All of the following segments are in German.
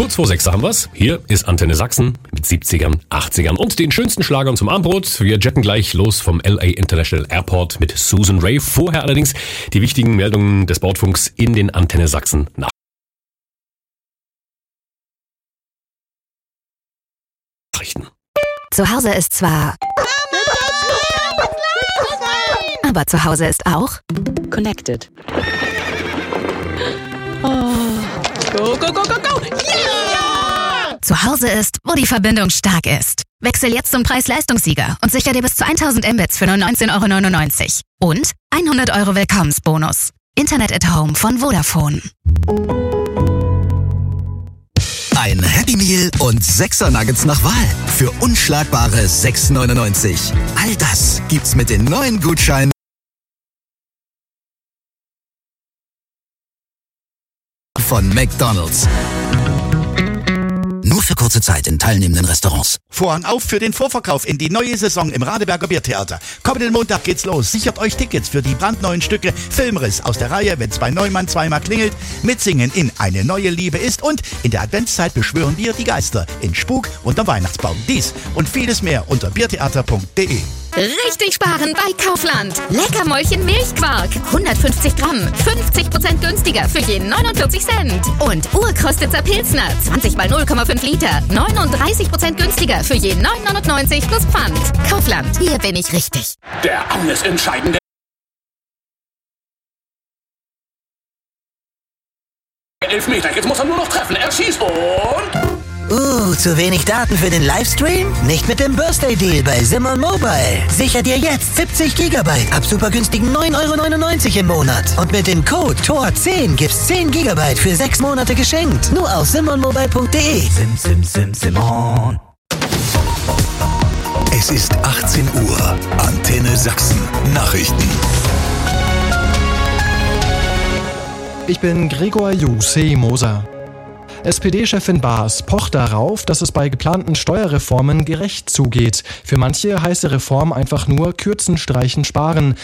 Kurz vor 6 haben wir's. Hier ist Antenne Sachsen mit 70ern, 80ern und den schönsten Schlagern zum Abendbrot. Wir jetten gleich los vom LA International Airport mit Susan Ray. Vorher allerdings die wichtigen Meldungen des Bordfunks in den Antenne Sachsen Nachrichten. Zu Hause ist zwar... Aber zu Hause ist auch... Connected. Go, go, go, go, go! Yeah! Zu Hause ist, wo die Verbindung stark ist. Wechsel jetzt zum Preis-Leistungssieger und sicher dir bis zu 1000 Mbits für nur 19,99 € und 100 € Willkommensbonus. Internet at Home von Vodafone. Ein Happy Meal und 6er Nuggets nach Wahl für unschlagbare 6,99 €. All das gibt's mit den neuen Gutscheinen von McDonald's. Nur für kurze Zeit in teilnehmenden Restaurants. Vorhang auf für den Vorverkauf in die neue Saison im Radeberger Biertheater. Kommenden Montag geht's los. Sichert euch Tickets für die brandneuen Stücke Filmriss aus der Reihe Wenn's bei Neumann zweimal klingelt, Mitsingen in Eine neue Liebe ist und in der Adventszeit beschwören wir die Geister in Spuk unterm Weihnachtsbaum. Dies und vieles mehr unter biertheater.de. Richtig sparen bei Kaufland. Leckermäulchen Milchquark. 150 Gramm. 50% günstiger für je 49 Cent. Und Urkostitzer Pilsner. 20 mal 0,5 Liter. 39% günstiger für je 9,99 plus Pfand. Kaufland. Hier bin ich richtig. Der alles entscheidende Elfmeter. Jetzt muss er nur noch treffen. Er schießt und... zu wenig Daten für den Livestream? Nicht mit dem Birthday Deal bei Simon Mobile. Sicher dir jetzt 70 GB ab super günstigen 9,99 € im Monat. Und mit dem Code TOR10 gibt's 10 GB für 6 Monate geschenkt. Nur auf simonmobile.de. Simon. Es ist 18 Uhr. Antenne Sachsen. Nachrichten. Ich bin Gregor Jussi Moser. SPD-Chefin Baas pocht darauf, dass es bei geplanten Steuerreformen gerecht zugeht. Für manche heißt die Reform einfach nur kürzen, streichen, sparen,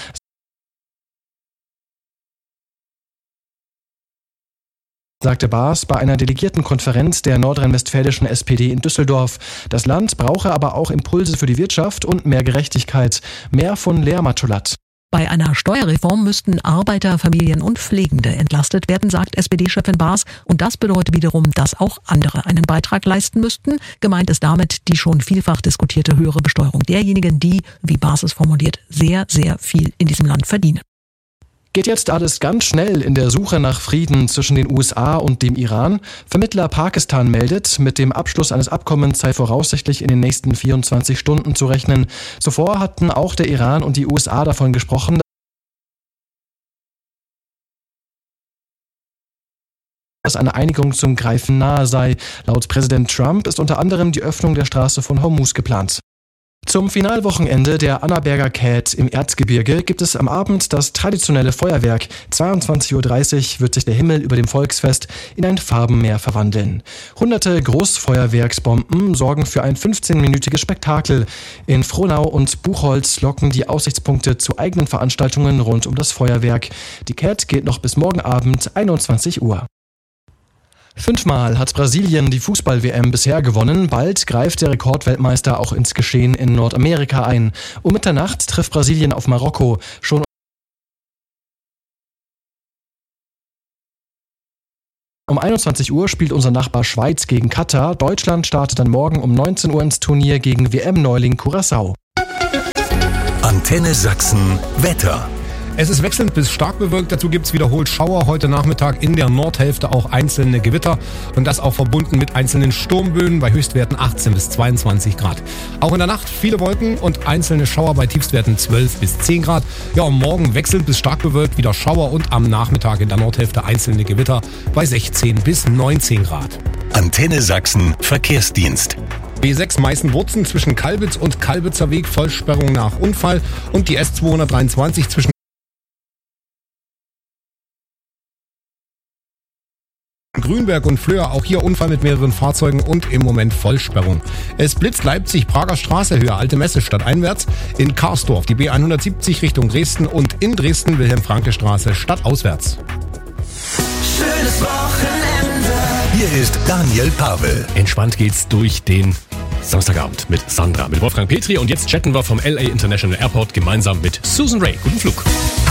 sagte Baas bei einer Delegiertenkonferenz der nordrhein-westfälischen SPD in Düsseldorf. Das Land brauche aber auch Impulse für die Wirtschaft und mehr Gerechtigkeit. Mehr von Lea Matschulat. Bei einer Steuerreform müssten Arbeiter, Familien und Pflegende entlastet werden, sagt SPD-Chefin Baas. Und das bedeutet wiederum, dass auch andere einen Beitrag leisten müssten. Gemeint ist damit die schon vielfach diskutierte höhere Besteuerung derjenigen, die, wie Baas es formuliert, sehr, sehr viel in diesem Land verdienen. Geht jetzt alles ganz schnell in der Suche nach Frieden zwischen den USA und dem Iran? Vermittler Pakistan meldet, mit dem Abschluss eines Abkommens sei voraussichtlich in den nächsten 24 Stunden zu rechnen. Zuvor hatten auch der Iran und die USA davon gesprochen, dass eine Einigung zum Greifen nahe sei. Laut Präsident Trump ist unter anderem die Öffnung der Straße von Hormuz geplant. Zum Finalwochenende der Annaberger Cat im Erzgebirge gibt es am Abend das traditionelle Feuerwerk. 22:30 Uhr wird sich der Himmel über dem Volksfest in ein Farbenmeer verwandeln. Hunderte Großfeuerwerksbomben sorgen für ein 15-minütiges Spektakel. In Frohnau und Buchholz locken die Aussichtspunkte zu eigenen Veranstaltungen rund um das Feuerwerk. Die Cat geht noch bis morgen Abend 21 Uhr. 5-mal hat Brasilien die Fußball-WM bisher gewonnen. Bald greift der Rekordweltmeister auch ins Geschehen in Nordamerika ein. Um Mitternacht trifft Brasilien auf Marokko. Schon um 21 Uhr spielt unser Nachbar Schweiz gegen Katar. Deutschland startet dann morgen um 19 Uhr ins Turnier gegen WM-Neuling Curaçao. Antenne Sachsen. Wetter. Es ist wechselnd bis stark bewölkt, dazu gibt es wiederholt Schauer. Heute Nachmittag in der Nordhälfte auch einzelne Gewitter und das auch verbunden mit einzelnen Sturmböen bei Höchstwerten 18 bis 22 Grad. Auch in der Nacht viele Wolken und einzelne Schauer bei Tiefstwerten 12 bis 10 Grad. Ja, und morgen wechselnd bis stark bewölkt wieder Schauer und am Nachmittag in der Nordhälfte einzelne Gewitter bei 16 bis 19 Grad. Antenne Sachsen Verkehrsdienst. B6 Meißen-Wurzen zwischen Kalbitz und Kalbitzer Weg, Vollsperrung nach Unfall und die S223 zwischen Grünberg und Flöhr, auch hier Unfall mit mehreren Fahrzeugen und im Moment Vollsperrung. Es blitzt Leipzig, Prager Straße, Höhe Alte Messe stadteinwärts, in Karsdorf die B170 Richtung Dresden und in Dresden Wilhelm-Franke-Straße stadtauswärts. Schönes Wochenende. Hier ist Daniel Pavel. Entspannt geht's durch den Samstagabend mit Sandra, mit Wolfgang Petri und jetzt chatten wir vom LA International Airport gemeinsam mit Susan Ray. Guten Flug.